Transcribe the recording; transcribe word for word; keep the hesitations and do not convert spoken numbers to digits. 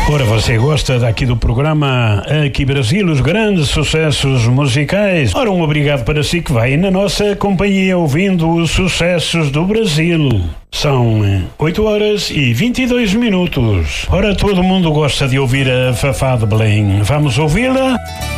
Ora, você gosta daqui do programa Aqui Brasil, os grandes sucessos musicais? Ora, um obrigado para si que vai na nossa companhia ouvindo os sucessos do Brasil. São oito horas e vinte e dois minutos. Ora, todo mundo gosta de ouvir a Fafá de Belém. Vamos ouvi-la?